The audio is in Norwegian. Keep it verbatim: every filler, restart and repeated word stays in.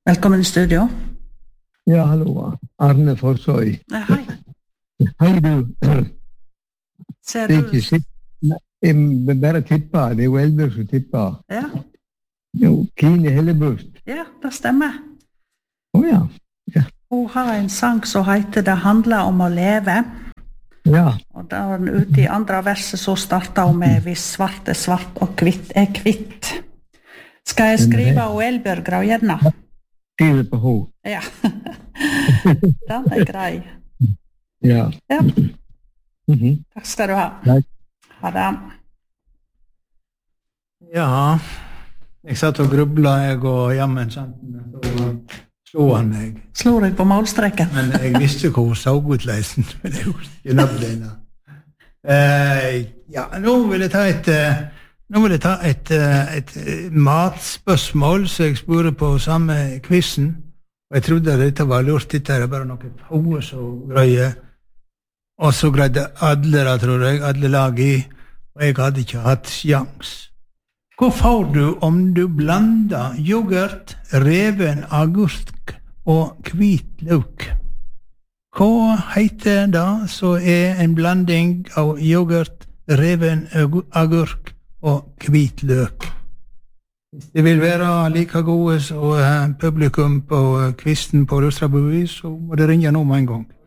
Velkommen i studio. Ja, hallo. Arne Forsøy. Ja, hei. Hei, du. Ser Det er du? ikke sitt. Jeg bare tipper. Det er jo Elbjørg som tipper. Ja, Jo, Kine Hellebust. ja, det stemmer. Å ja. Hun har en sang som heter Det handler om å leve. Ja. Og da var den ute i andre verset, så startet hun med Hvis svart er svart og kvitt er kvitt. Skal jeg skrive og Elbjørg Graujevna? Skriver på H. Ja. Den er grei. Ja. Ja, Mhm. takk skal du ha. Takk. Ha det. Ja, jeg satt og grubla, jeg og jammen, sant, så slo han meg. Slår jeg på målstreken? Men jeg visste hvor hun så ut leisen, men det gjorde ikke navnene. Eh, ja, nå vil jeg ta et, eh, nå vil jeg ta et, eh, et eh, matspørsmål, så jeg spurte på samme quizen, og jeg trodde at dette var lurt, dette er bare noe få så greie, og så greide alle, da, tror jeg, alle lag i, og jeg hadde ikke hatt sjans. Hva får du om du blander yoghurt, reven agurk og hvit løk? Hva heter det så er en blanding av yoghurt, reven agurk og hvit løk? Hvis det vil være like gode som publikum på kvisten på Rustrabuvis, så må det ringe nå med en gang.